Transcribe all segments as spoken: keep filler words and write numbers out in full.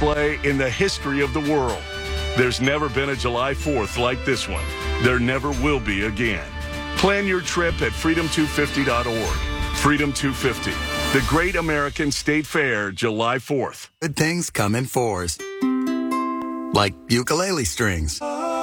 display in the history of the world. There's never been a July fourth like this one. There never will be again. Plan your trip at freedom two fifty dot org. Freedom two fifty, the Great American State Fair, July fourth. Good things come in fours. Like ukulele strings.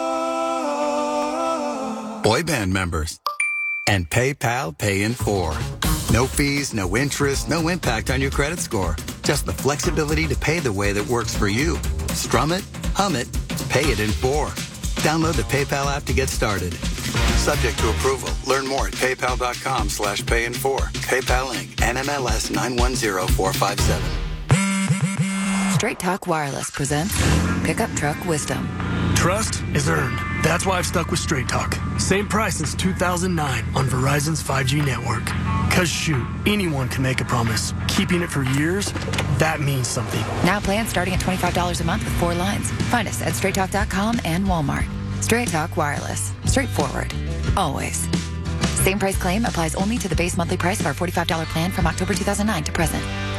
Boy band members. And PayPal Pay in four. No fees, no interest, no impact on your credit score. Just the flexibility to pay the way that works for you. Strum it, hum it, pay it in four. Download the PayPal app to get started. Subject to approval. Learn more at paypal.com slash pay in four. PayPal Incorporated. N M L S nine one zero four five seven. Straight Talk Wireless presents Pickup Truck Wisdom. Trust is earned. That's why I've stuck with Straight Talk. Same price since two thousand nine on Verizon's five G network. Cause shoot, anyone can make a promise. Keeping it for years, that means something. Now plans starting at twenty-five dollars a month with four lines. Find us at straight talk dot com and Walmart. Straight Talk Wireless. Straightforward. Always. Same price claim applies only to the base monthly price of our forty-five dollars plan from October two thousand nine to present.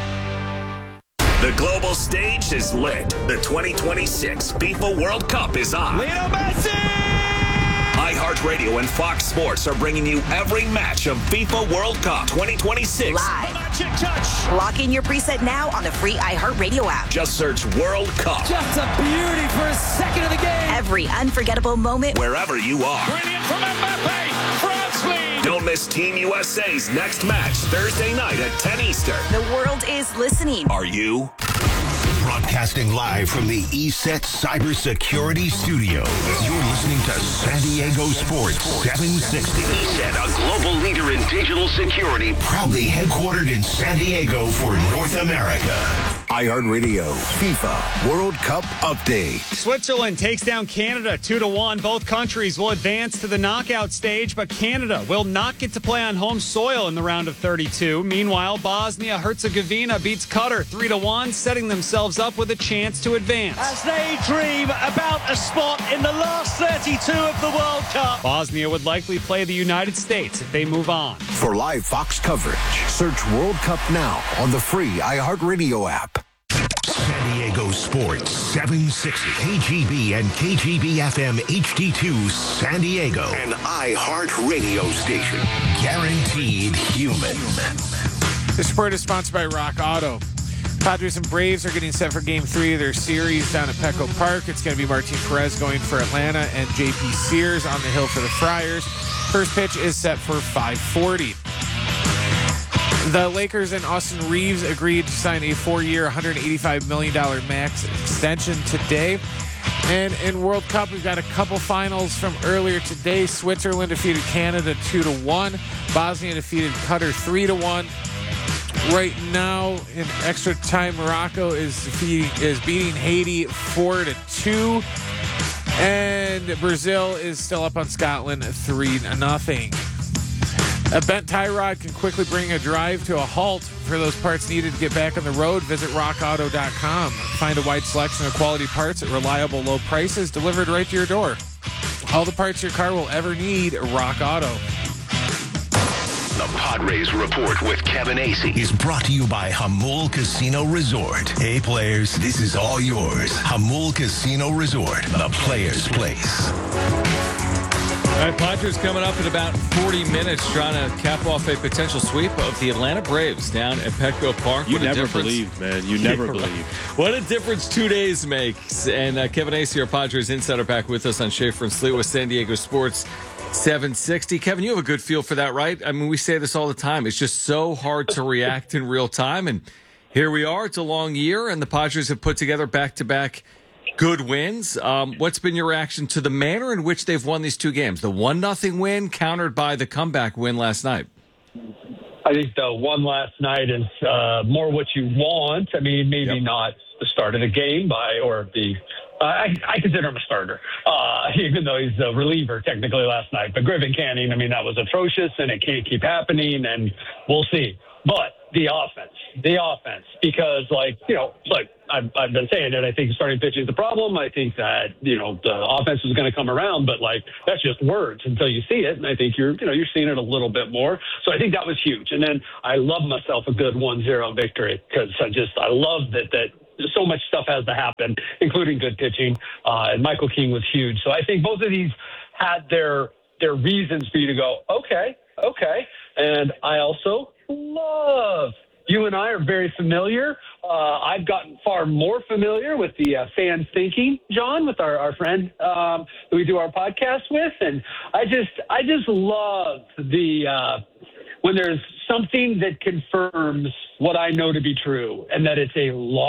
The global stage is lit. The twenty twenty-six FIFA World Cup is on. Lionel Messi! iHeartRadio and Fox Sports are bringing you every match of FIFA World Cup twenty twenty-six. Live. Magic touch. Lock in your preset now on the free iHeartRadio app. Just search World Cup. Just a beauty for a second of the game. Every unforgettable moment. Wherever you are. Brilliant from Mbappe. France lead. Don't miss Team U S A's next match Thursday night at ten Eastern. The world is listening. Are you? Broadcasting live from the E S E T Cybersecurity Studios. You're listening to San Diego Sports seven sixty. E S E T, a global leader in digital security. Proudly headquartered in San Diego for North America. iHeartRadio FIFA World Cup Update. Switzerland takes down Canada two to one. Both countries will advance to the knockout stage, but Canada will not get to play on home soil in the round of thirty-two. Meanwhile, Bosnia-Herzegovina beats Qatar three to one, setting themselves up with a chance to advance. As they dream about a spot in the last thirty-two of the World Cup. Bosnia would likely play the United States if they move on. For live Fox coverage, search World Cup now on the free iHeartRadio app. San Diego Sports seven sixty. K G B and K G B F M H D two San Diego. An iHeartRadio station. Guaranteed human. This report is sponsored by Rock Auto. Padres and Braves are getting set for Game three of their series down at Petco Park. It's going to be Martin Perez going for Atlanta and J P Sears on the hill for the Friars. First pitch is set for five forty. The Lakers and Austin Reeves agreed to sign a four-year, one hundred eighty-five million dollars max extension today. And in World Cup, we've got a couple finals from earlier today. Switzerland defeated Canada two to one. Bosnia defeated Qatar three to one. Right now, in extra time, Morocco is defeating, is beating Haiti four to two. And Brazil is still up on Scotland three to nothing. A bent tie rod can quickly bring a drive to a halt. For those parts needed to get back on the road, visit rock auto dot com. Find a wide selection of quality parts at reliable low prices delivered right to your door. All the parts your car will ever need, Rock Auto. The Padres Report with Kevin Acee Is brought to you by Hamul Casino Resort. Hey players, this is all yours. Hamul Casino Resort, the player's place. All right, Padres coming up in about forty minutes, trying to cap off a potential sweep of the Atlanta Braves down at Petco Park. You what never difference. believed, man. You never Yeah, right. believed. What a difference two days makes. And uh, Kevin Acee, our Padres insider, back with us on Schaefer and Sleet with San Diego Sports seven sixty. Kevin, you have a good feel for that, right? I mean, we say this all the time. It's just so hard to react in real time. And here we are. It's a long year, and the Padres have put together back-to-back good wins. Um, what's been your reaction to the manner in which they've won these two games? The one nothing win countered by the comeback win last night. I think the one last night is uh, more what you want. I mean, maybe yep. not the start of the game by or the uh, I, I consider him a starter, uh, even though he's a reliever technically last night. But Griffin Canning, I mean, that was atrocious, and it can't keep happening, and we'll see. But the offense, the offense, because, like, you know, look, I've, I've been saying it. I think starting pitching is the problem. I think that, you know, the offense is going to come around, but, like, that's just words until you see it. And I think you're, you know, you're seeing it a little bit more. So I think that was huge. And then I love myself a good one zero victory because I just, I love that, that so much stuff has to happen, including good pitching. Uh, and Michael King was huge. So I think both of these had their their reasons for you to go, okay, okay. And I also love, you and I are very familiar. Uh, I've gotten far more familiar with the uh, fans thinking, John, with our, our friend um, that we do our podcast with. And I just, I just love the, uh, when there's something that confirms what I know to be true and that it's a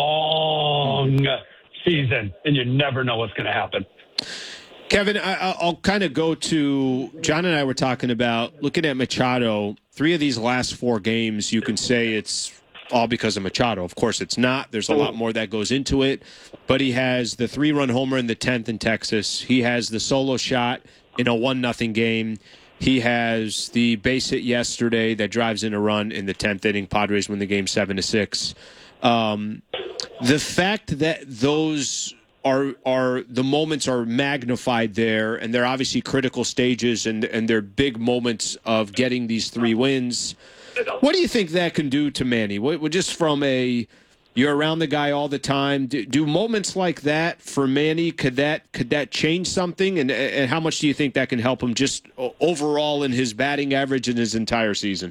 long season and you never know what's going to happen. Kevin, I, I'll kind of go to John and I were talking about looking at Machado. Three of these last four games, you can say it's all because of Machado. Of course, it's not. There's a lot more that goes into it. But he has the three-run homer in the tenth in Texas. He has the solo shot in a one nothing game. He has the base hit yesterday that drives in a run in the tenth inning. Padres win the game seven to six. Um, the fact that those are are the moments are magnified there, and they're obviously critical stages, and and they're big moments of getting these three wins. What do you think that can do to Manny? What, just from a you're around the guy all the time. Do, do moments like that for Manny, could that could that change something? And and how much do you think that can help him just overall in his batting average in his entire season?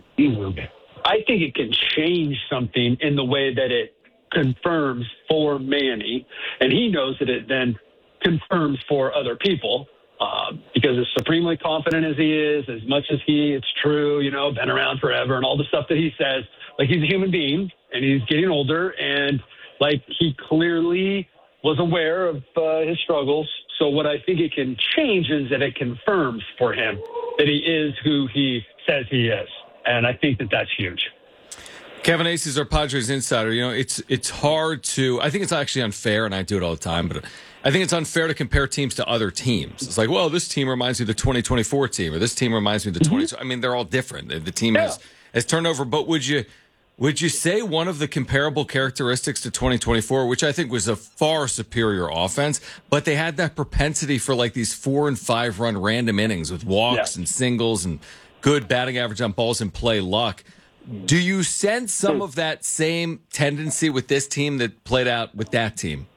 I think it can change something in the way that it confirms for Manny, and he knows that it then confirms for other people. Uh, because as supremely confident as he is, as much as he, it's true, you know, been around forever and all the stuff that he says, like he's a human being and he's getting older and like he clearly was aware of uh, his struggles. So what I think it can change is that it confirms for him that he is who he says he is. And I think that that's huge. Kevin Acee is our Padres insider. You know, it's it's hard to, I think it's actually unfair, and I do it all the time, but I think it's unfair to compare teams to other teams. It's like, well, this team reminds me of the twenty twenty-four team, or this team reminds me of the mm-hmm. twenty. I mean, they're all different. The team yeah. has, has turnover, but would you would you say one of the comparable characteristics to twenty twenty-four, which I think was a far superior offense, but they had that propensity for like these four and five run random innings with walks yeah. and singles and good batting average on balls and play luck. Do you sense some of that same tendency with this team that played out with that team?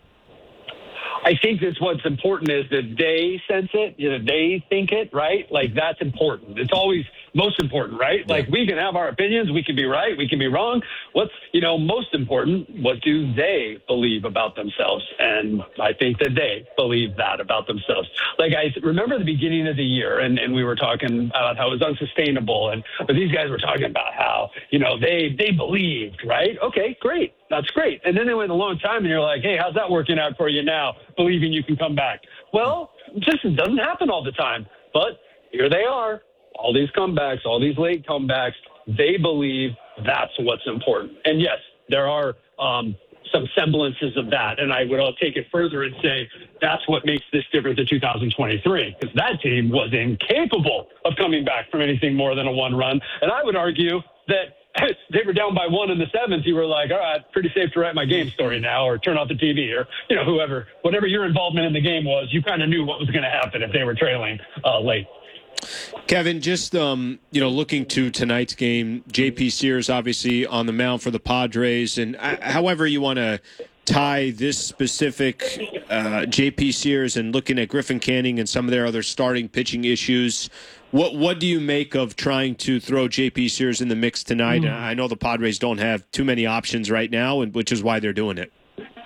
I think that's what's important is that they sense it, you know, they think it, right? Like that's important. It's always most important, right? Yeah. Like we can have our opinions, we can be right, we can be wrong. What's, you know, most important, what do they believe about themselves? And I think that they believe that about themselves. Like I remember the beginning of the year and, and we were talking about how it was unsustainable and but these guys were talking about how, you know, they they believed, right? Okay, great. That's great. And then they went a long time and you're like, hey, how's that working out for you now? Believing you can come back. Well, it just doesn't happen all the time. But here they are, all these comebacks, all these late comebacks. They believe that's what's important. And yes, there are um, some semblances of that. And I would all take it further and say that's what makes this different than two thousand twenty-three, because that team was incapable of coming back from anything more than a one run. And I would argue that they were down by one in the seventh. You were like, all right, pretty safe to write my game story now, or turn off the T V, or, you know, whoever, whatever your involvement in the game was, you kind of knew what was going to happen if they were trailing uh, late. Kevin, just, um, you know, looking to tonight's game, J P Sears obviously on the mound for the Padres, and uh, however you want to tie this specific uh, J P Sears and looking at Griffin Canning and some of their other starting pitching issues, What what do you make of trying to throw J P Sears in the mix tonight? Mm. I know the Padres don't have too many options right now, and which is why they're doing it.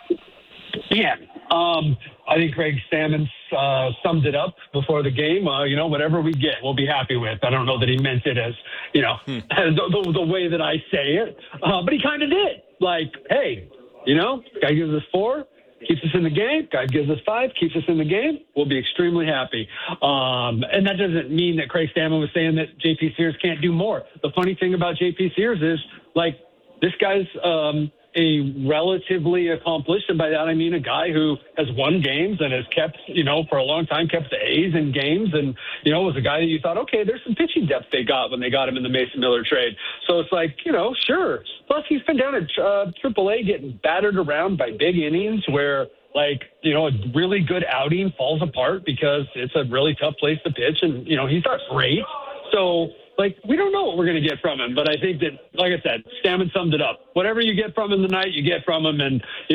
Yeah, um, I think Craig Stammen uh, summed it up before the game. Uh, you know, whatever we get, we'll be happy with. I don't know that he meant it as, you know, hmm. as the, the, the way that I say it, uh, but he kind of did. Like, hey, you know, guy gives us four. Keeps us in the game. Guy gives us five, keeps us in the game. We'll be extremely happy. Um, and that doesn't mean that Craig Stammen was saying that J P Sears can't do more. The funny thing about J P Sears is, like, this guy's um, a relatively accomplished, and by that I mean a guy who has won games and has kept, you know, for a long time, kept the A's in games, and, you know, was a guy that you thought, okay, there's some pitching depth they got when they got him in the Mason Miller trade. So it's like, you know, sure. Plus, he's been down at uh, triple A getting battered around by big innings where, like, you know, a really good outing falls apart because it's a really tough place to pitch, and, you know, he's not great. So, like, we don't know what we're going to get from him, but I think that, like I said, Stammen summed it up. Whatever you get from him tonight, you get from him, and, you know,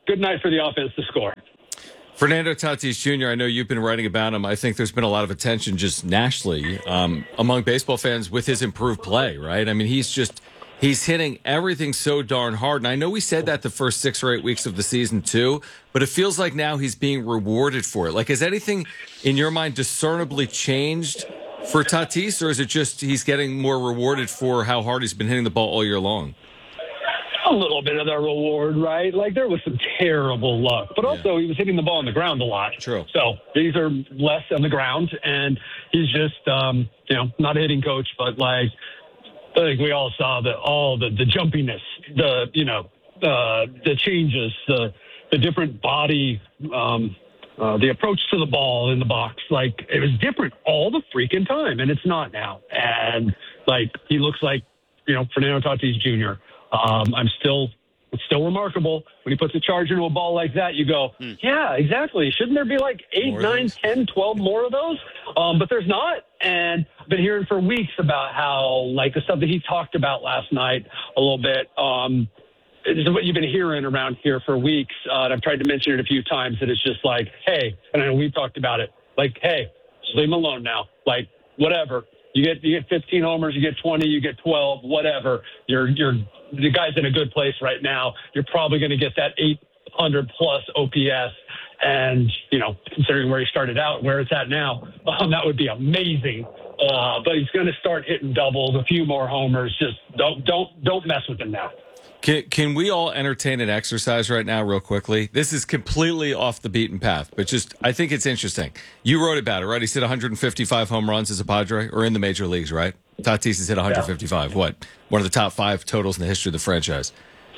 good night for the offense to score. Fernando Tatis Junior, I know you've been writing about him. I think there's been a lot of attention just nationally um, among baseball fans with his improved play, right? I mean, he's just, he's hitting everything so darn hard. And I know we said that the first six or eight weeks of the season too, but it feels like now he's being rewarded for it. Like, has anything in your mind discernibly changed for Tatis, or is it just he's getting more rewarded for how hard he's been hitting the ball all year long? A little bit of the reward, right? Like, there was some terrible luck, but also yeah. he was hitting the ball on the ground a lot. True. So these are less on the ground, and he's just, um, you know, not a hitting coach, but like, I think we all saw the all the, the jumpiness, the you know, uh, the changes, the the different body, um, uh, the approach to the ball in the box. Like, it was different all the freaking time, and it's not now. And like, he looks like, you know, Fernando Tatis Junior Um, I'm still, it's still remarkable when he puts a charge into a ball like that. You go, mm. yeah, exactly. Shouldn't there be like eight, more nine, ten, twelve more of those? Um, but there's not. And I've been hearing for weeks about how, like, the stuff that he talked about last night a little bit. Um, this is what you've been hearing around here for weeks. Uh, and I've tried to mention it a few times, that it's just like, hey, and I know we've talked about it, like, hey, just leave him alone now. Like, whatever. You get you get fifteen homers, you get twenty, you get twelve, whatever. You're you're the guy's in a good place right now. You're probably going to get that eight hundred plus O P S, and you know, considering where he started out, where it's at now, um, that would be amazing. Uh, but he's going to start hitting doubles, a few more homers. Just don't don't don't mess with him now. Can, can we all entertain an exercise right now real quickly? This is completely off the beaten path, but just I think it's interesting. You wrote about it, right? He's hit one hundred fifty-five home runs as a Padre, or in the major leagues, right? Tatis has hit one hundred fifty-five. Yeah. What? One of the top five totals in the history of the franchise.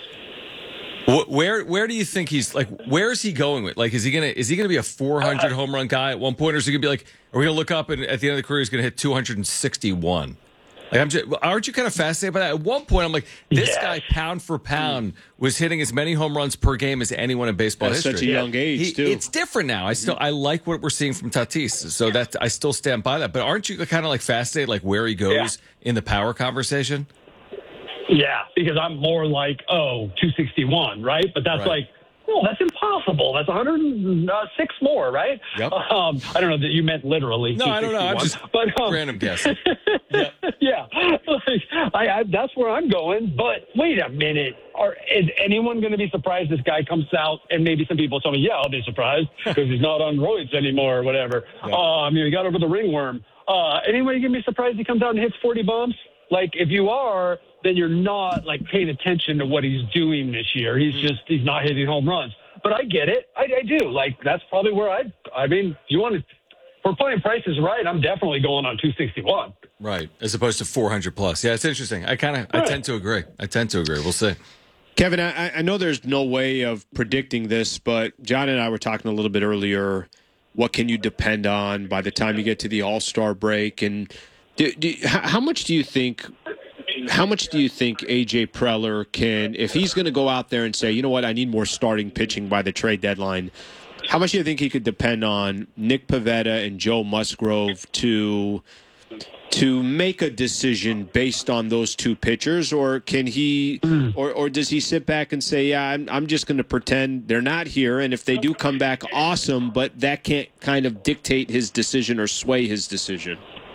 Where where do you think he's like? Where is he going with? Like, is he gonna is he gonna be a four hundred home run guy at one point, or is he gonna be like? Are we gonna look up and at the end of the career he's gonna hit two hundred sixty-one? Like, I'm just, aren't you kind of fascinated by that? At one point, I'm like, this yes. guy, pound for pound, was hitting as many home runs per game as anyone in baseball At history. Such a young age, he, too. It's different now. I still, I like what we're seeing from Tatis, so that I still stand by that. But aren't you kind of like fascinated, like where he goes yeah. in the power conversation? Yeah, because I'm more like, oh, two sixty-one, right? But that's right. like, oh, that's impossible. That's one hundred six more, right? Yep. Um, I don't know that you meant literally. No, I don't know. I'm just but, um, random guessing. yep. Yeah, like, I, I, that's where I'm going. But wait a minute. Are, is anyone going to be surprised this guy comes out? And maybe some people tell me, yeah, I'll be surprised because he's not on roids anymore or whatever. Yep. Um, you know, he got over the ringworm. Uh, anybody going to be surprised he comes out and hits forty bombs? Like, if you are, then you're not, like, paying attention to what he's doing this year. He's just, he's not hitting home runs. But I get it. I, I do. Like, that's probably where I, I mean, if you want to, if we're playing prices right, I'm definitely going on two sixty-one. Right, as opposed to four hundred plus. Yeah, it's interesting. I kind of, right. I tend to agree. I tend to agree. We'll see. Kevin, I, I know there's no way of predicting this, but John and I were talking a little bit earlier. What can you depend on by the time you get to the All-Star break? And do, do, how much do you think how much do you think A J Preller can, if he's going to go out there and say, you know what, I need more starting pitching by the trade deadline, how much do you think he could depend on Nick Pivetta and Joe Musgrove to to make a decision based on those two pitchers, or can he, or or does he sit back and say, yeah, I'm I'm just going to pretend they're not here, and if they do come back, awesome, but that can't kind of dictate his decision or sway his decision?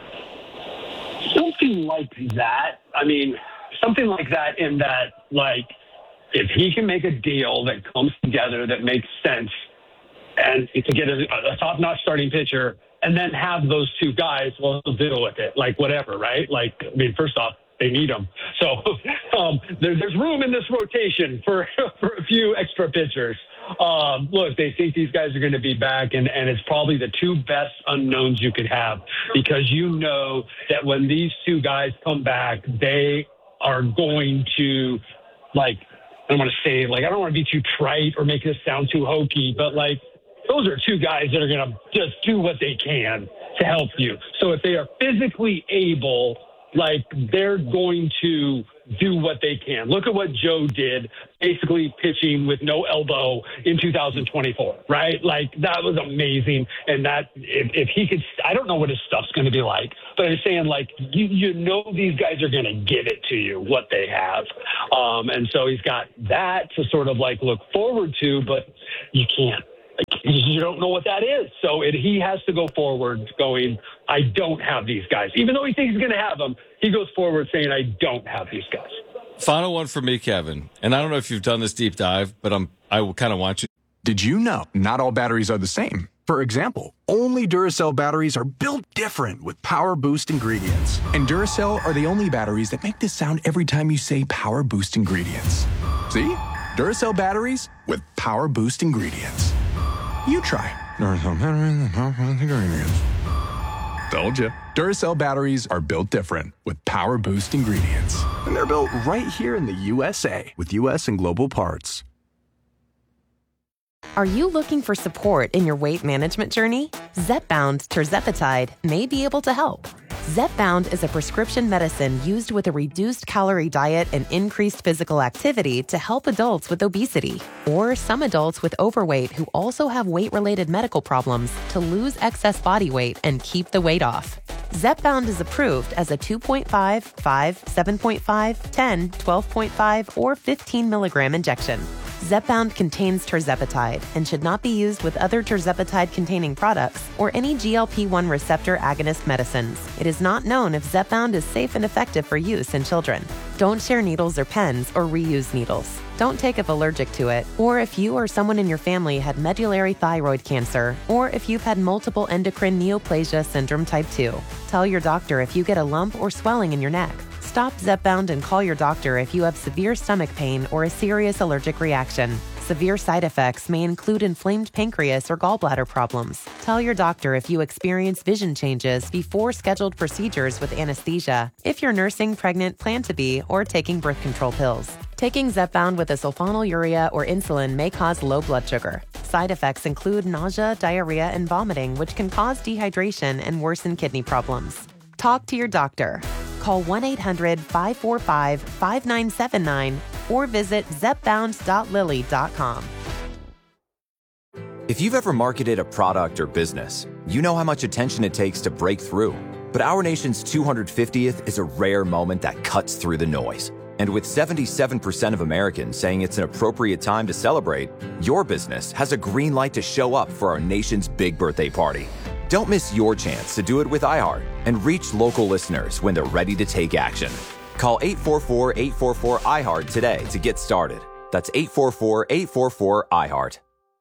Something like that. I mean, something like that in that, like, if he can make a deal that comes together that makes sense and to get a, a top-notch starting pitcher and then have those two guys, well, they'll deal with it, like whatever, right? Like, I mean, first off, they need them. So um, there, there's room in this rotation for, for a few extra pitchers. Um, look, they think these guys are going to be back, and, and it's probably the two best unknowns you could have, because you know that when these two guys come back, they are going to, like, I don't want to say, like, I don't want to be too trite or make this sound too hokey, but, like, those are two guys that are going to just do what they can to help you. So if they are physically able, like, they're going to do what they can. Look at what Joe did, basically pitching with no elbow in two thousand twenty-four, right? Like, that was amazing. And that, if, if he could, I don't know what his stuff's going to be like, but I'm saying, like, you, you know these guys are going to give it to you, what they have. Um, and so he's got that to sort of, like, look forward to, but you can't. Like, you don't know what that is. So it, he has to go forward going, I don't have these guys. Even though he thinks he's going to have them, he goes forward saying, I don't have these guys. Final one for me, Kevin. And I don't know if you've done this deep dive, but I'm, I kind of want you. Did you know not all batteries are the same? For example, only Duracell batteries are built different with Power Boost ingredients. And Duracell are the only batteries that make this sound every time you say Power Boost ingredients. See? Duracell batteries with Power Boost ingredients. You try. Duracell batteries with Power Boost ingredients. Told you. Duracell batteries are built different with Power Boost ingredients. And they're built right here in the U S A with U S and global parts. Are you looking for support in your weight management journey? Zepbound tirzepatide may be able to help. Zepbound is a prescription medicine used with a reduced calorie diet and increased physical activity to help adults with obesity or some adults with overweight who also have weight-related medical problems to lose excess body weight and keep the weight off. Zepbound is approved as a two point five, five, seven point five, ten, twelve point five, or fifteen milligram injection. Zepbound contains tirzepatide and should not be used with other tirzepatide-containing products or any G L P one receptor agonist medicines. It is not known if Zepbound is safe and effective for use in children. Don't share needles or pens or reuse needles. Don't take if allergic to it, or if you or someone in your family had medullary thyroid cancer, or if you've had multiple endocrine neoplasia syndrome type two. Tell your doctor if you get a lump or swelling in your neck. Stop Zepbound and call your doctor if you have severe stomach pain or a serious allergic reaction. Severe side effects may include inflamed pancreas or gallbladder problems. Tell your doctor if you experience vision changes before scheduled procedures with anesthesia, if you're nursing, pregnant, plan to be, or taking birth control pills. Taking Zepbound with a sulfonylurea or insulin may cause low blood sugar. Side effects include nausea, diarrhea, and vomiting, which can cause dehydration and worsen kidney problems. Talk to your doctor. Call one eight hundred, five four five, five nine seven nine or visit zepbound dot lilly dot com. If you've ever marketed a product or business, you know how much attention it takes to break through. But our nation's two hundred fiftieth is a rare moment that cuts through the noise. And with seventy-seven percent of Americans saying it's an appropriate time to celebrate, your business has a green light to show up for our nation's big birthday party. Don't miss your chance to do it with iHeart and reach local listeners when they're ready to take action. Call eight four four, eight four four, I heart today to get started. That's eight four four, eight four four, I heart.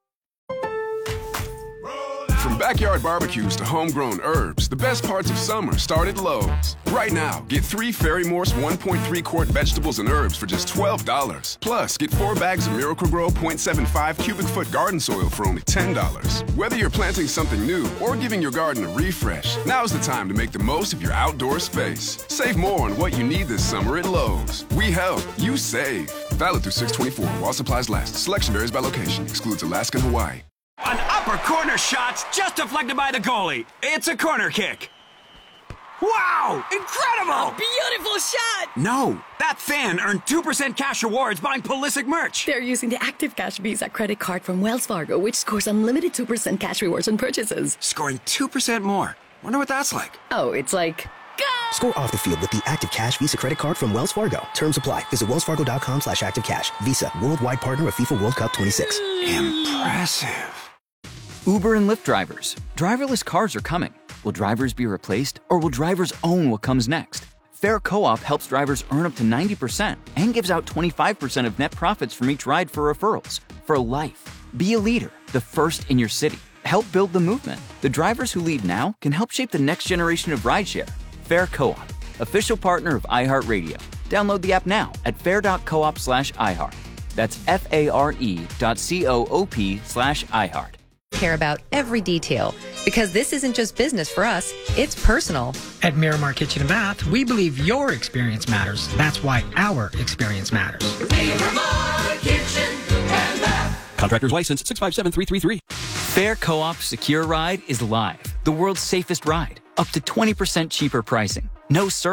From backyard barbecues to homegrown herbs, the best parts of summer start at Lowe's. Right now, get three Fairy Morse one point three quart vegetables and herbs for just twelve dollars. Plus, get four bags of Miracle-Gro point seven five cubic foot garden soil for only ten dollars. Whether you're planting something new or giving your garden a refresh, now's the time to make the most of your outdoor space. Save more on what you need this summer at Lowe's. We help, you save. Valid through six twenty-four while supplies last. Selection varies by location. Excludes Alaska and Hawaii. An upper corner shot's just deflected by the goalie. It's a corner kick. Wow! Incredible! Beautiful shot! No, that fan earned two percent cash rewards buying Pulisic merch. They're using the Active Cash Visa credit card from Wells Fargo, which scores unlimited two percent cash rewards on purchases. Scoring two percent more. Wonder what that's like. Oh, it's like... Go! Score off the field with the Active Cash Visa credit card from Wells Fargo. Terms apply. Visit wellsfargo.com slash active cash. Visa, worldwide partner of FIFA World Cup twenty-six. Impressive. Uber and Lyft drivers. Driverless cars are coming. Will drivers be replaced, or will drivers own what comes next? Fair Co-op helps drivers earn up to ninety percent and gives out twenty-five percent of net profits from each ride for referrals. For life. Be a leader, the first in your city. Help build the movement. The drivers who lead now can help shape the next generation of rideshare. Fair Co-op, official partner of iHeartRadio. Download the app now at fair.coop slash iHeart. That's F-A-R-E dot C-O-O-P slash iHeart. Care about every detail, because this isn't just business for us, it's personal. At Miramar Kitchen and Bath, we believe your experience matters. That's why our experience matters. Miramar Kitchen and Bath. Contractor's license six five seven three three three. Fair Co-op Secure Ride is live. The world's safest ride. Up to twenty percent cheaper pricing. No surge.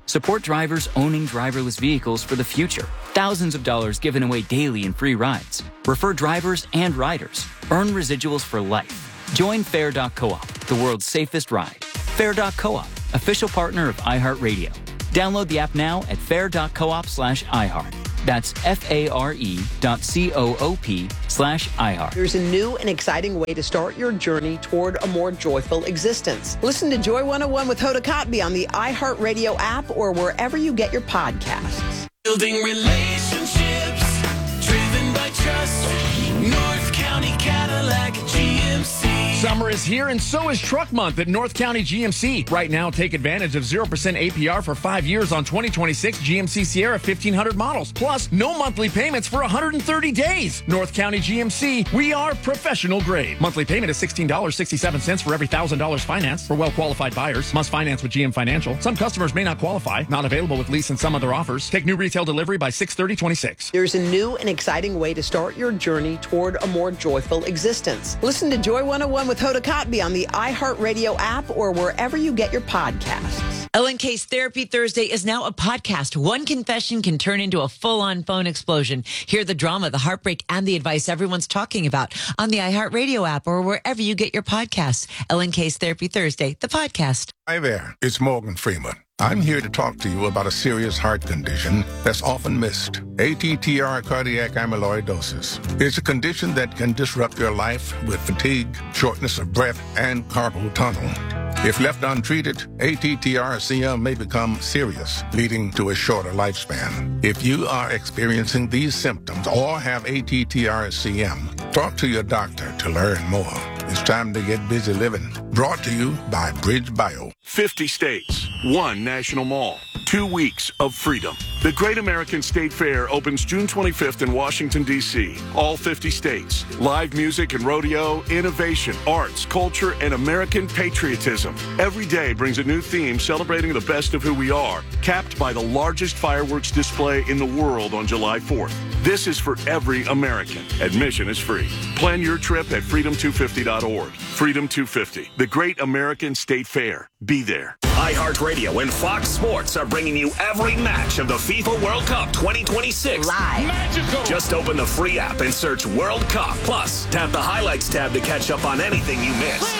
Support drivers owning driverless vehicles for the future. Thousands of dollars given away daily in free rides. Refer drivers and riders. Earn residuals for life. Join Fair dot coop, the world's safest ride. Fair dot coop, official partner of iHeartRadio. Download the app now at fair dot coop slash iHeart. That's F-A-R-E dot C-O-O-P slash iHeart. There's a new and exciting way to start your journey toward a more joyful existence. Listen to Joy one oh one with Hoda Kotb on the iHeartRadio app or wherever you get your podcasts. Building relationships, driven by trust. North County Cadillac G M C. Summer is here, and so is Truck Month at North County G M C. Right now, take advantage of zero percent A P R for five years on twenty twenty-six G M C Sierra fifteen hundred models. Plus, no monthly payments for one hundred thirty days. North County G M C, we are professional grade. Monthly payment is sixteen dollars and sixty-seven cents for every one thousand dollars financed for well-qualified buyers. Must finance with G M Financial. Some customers may not qualify. Not available with lease and some other offers. Take new retail delivery by six thirty twenty-six. There's a new and exciting way to start your journey toward a more joyful existence. Listen to Joy one oh one with Hoda Kotb on the iHeartRadio app or wherever you get your podcasts. Ellen K's Therapy Thursday is now a podcast. One confession can turn into a full-on phone explosion. Hear the drama, the heartbreak, and the advice everyone's talking about on the iHeartRadio app or wherever you get your podcasts. Ellen K's Therapy Thursday, the podcast. Hi there, it's Morgan Freeman. I'm here to talk to you about a serious heart condition that's often missed. A T T R cardiac amyloidosis. It's a condition that can disrupt your life with fatigue, shortness of breath, and carpal tunnel. If left untreated, A T T R C M may become serious, leading to a shorter lifespan. If you are experiencing these symptoms or have A T T R C M, talk to your doctor to learn more. It's time to get busy living. Brought to you by Bridge Bio. fifty states, one national mall, two weeks of freedom. The Great American State Fair opens June twenty-fifth in Washington, D C All fifty states. Live music and rodeo, innovation, arts, culture, and American patriotism. Every day brings a new theme celebrating the best of who we are, capped by the largest fireworks display in the world on July fourth. This is for every American. Admission is free. Plan your trip at freedom two fifty dot org. Freedom two fifty, the Great American State Fair. Be there. iHeartRadio and Fox Sports are bringing you every match of the FIFA World Cup twenty twenty-six. Live. Magical. Just open the free app and search World Cup. Plus, tap the highlights tab to catch up on anything you missed.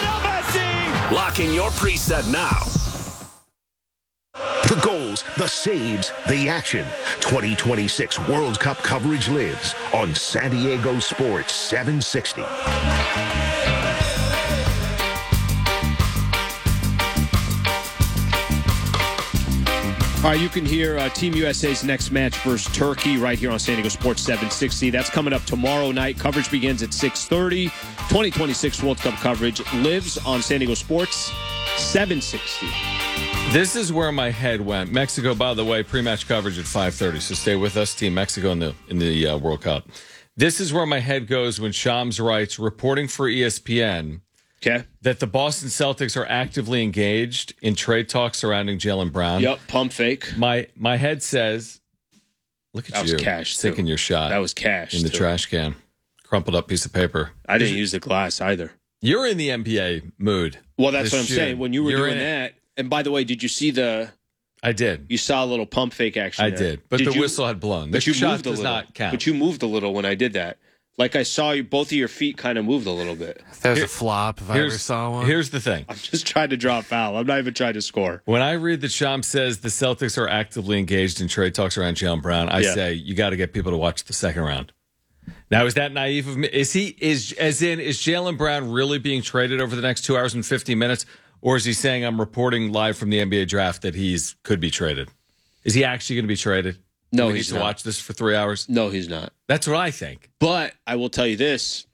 Lock in your preset now. The goals, the saves, the action. twenty twenty-six World Cup coverage lives on San Diego Sports seven sixty. All right, you can hear uh, Team U S A's next match versus Turkey right here on San Diego Sports seven sixty. That's coming up tomorrow night. Coverage begins at six thirty. twenty twenty-six World Cup coverage lives on San Diego Sports seven sixty. This is where my head went. Mexico, by the way, pre-match coverage at five thirty. So stay with us, Team Mexico in the in the uh, World Cup. This is where my head goes when Shams writes, reporting for E S P N, okay, that the Boston Celtics are actively engaged in trade talks surrounding Jaylen Brown. Yep, pump fake. My my head says, look at that you. That was cash, taking too. your shot. That was cash, in the too. trash can. Crumpled up piece of paper. I didn't use the glass either. You're in the N B A mood. Well, that's this what I'm June. saying. When you were You're doing that, and by the way, did you see the... I did. You saw a little pump fake action I there. did, but Did the you- whistle had blown. But This you shot moved a does little. not count. But you moved a little when I did that. Like I saw you, both of your feet kind of moved a little bit. That was a flop if I ever saw one. Here's the thing. I'm just trying to draw a foul. I'm not even trying to score. When I read that Shams says the Celtics are actively engaged in trade talks around Jaylen Brown, I Yeah. say you got to get people to watch the second round. Now, is that naive of me? Is he is as in is Jaylen Brown really being traded over the next two hours and fifty minutes, or is he saying I'm reporting live from the N B A draft that he's could be traded? Is he actually going to be traded? No, Do we he's need to not. watch this for three hours. No, he's not. That's what I think. But I will tell you this.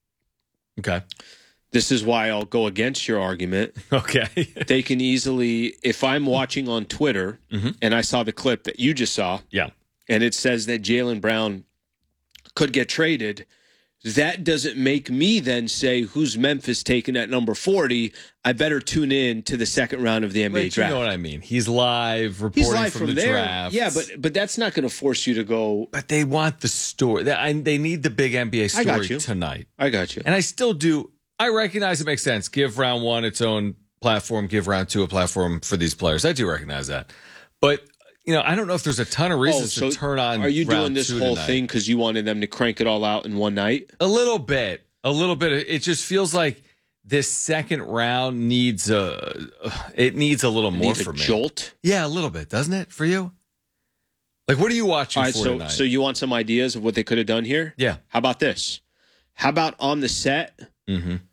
Okay. This is why I'll go against your argument. Okay. They can easily, if I'm watching on Twitter and I saw the clip that you just saw, yeah, and it says that Jaylen Brown could get traded, that doesn't make me then say, who's Memphis taking at number forty? I better tune in to the second round of the N B A Wait, draft. you know what I mean? He's live reporting He's live from, from, the there. draft. Yeah, but but that's not going to force you to go. But they want the story. They, I, they need the big N B A I story got you. tonight. I got you. And I still do. I recognize it makes sense. Give round one its own platform. Give round two a platform for these players. I do recognize that. But, you know, I don't know if there's a ton of reasons oh, so to turn on. Are you doing round this two whole tonight. thing because you wanted them to crank it all out in one night? A little bit. A little bit. It just feels like this second round needs a, it needs a little It more needs for a me. jolt? Yeah, a little bit, doesn't it, for you? Like, what are you watching All right, for so, tonight? so you want some ideas of what they could have done here? Yeah. How about this? How about on the set, mm-hmm.